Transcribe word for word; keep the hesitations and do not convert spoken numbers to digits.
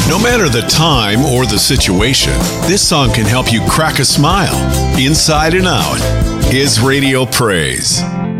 No matter the time or the situation, this song can help you crack a smile, inside and out. His Radio Praise.